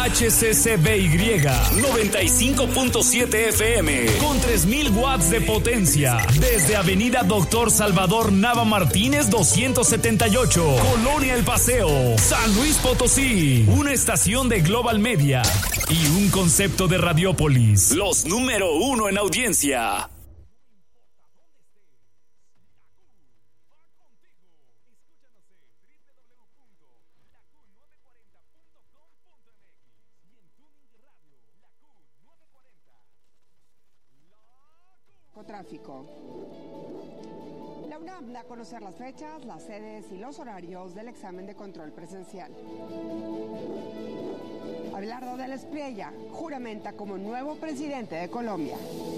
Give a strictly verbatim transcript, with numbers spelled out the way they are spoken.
H C C B Y noventa y cinco punto siete F M con tres mil watts de potencia desde Avenida Doctor Salvador Nava Martínez doscientos setenta y ocho, Colonia El Paseo, San Luis Potosí. Una estación de Global Media y un concepto de Radiópolis, los número uno en audiencia. Tráfico. La UNAM da a conocer las fechas, las sedes y los horarios del examen de control presencial. Abelardo de la Espriella juramenta como nuevo presidente de Colombia.